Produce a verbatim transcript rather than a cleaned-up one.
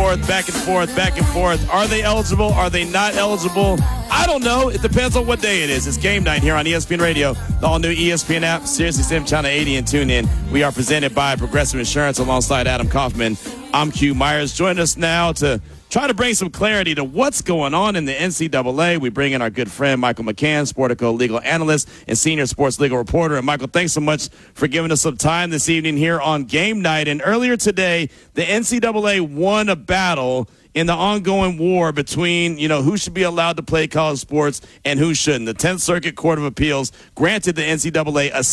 forth, back and forth, back and forth. Are they eligible? Are they not eligible? I don't know. It depends on what day it is. It's game night here on E S P N Radio, the all-new E S P N app, SiriusXM Channel eighty, and tune in. We are presented by Progressive Insurance alongside Adam Kaufman. I'm Q Myers. Join us now to try to bring some clarity to what's going on in the N C double A. We bring in our good friend, Michael McCann, Sportico legal analyst and senior sports legal reporter. And, Michael, thanks so much for giving us some time this evening here on game night. And earlier today, the N C double A won a battle in the ongoing war between, you know, who should be allowed to play college sports and who shouldn't. The tenth Circuit Court of Appeals granted the N C double A a